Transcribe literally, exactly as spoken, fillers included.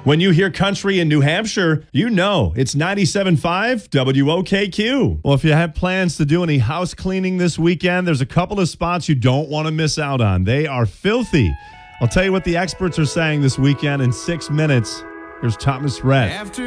When you hear country in New Hampshire, you know it's ninety-seven point five W O K Q. Well, if you have plans to do any house cleaning this weekend, there's a couple of spots you don't want to miss out on. They are filthy. I'll tell you what the experts are saying this weekend in six minutes. Here's Thomas Rhett.